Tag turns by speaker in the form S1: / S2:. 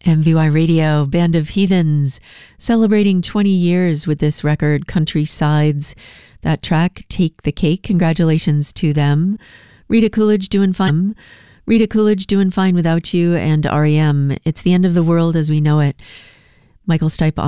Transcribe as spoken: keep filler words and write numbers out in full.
S1: M V Y Radio, Band of Heathens, celebrating twenty years with this record, Countrysides. That track, Take the Cake, congratulations to them. Rita Coolidge doing fine. Rita Coolidge doing fine without you, and R E M. It's the end of the world as we know it. Michael Stipe